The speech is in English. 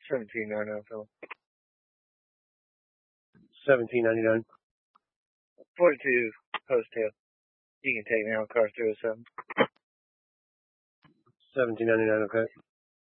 $17.99, fella. $17.99. 42 post-tail. You can take me on car 307. $17.99, okay.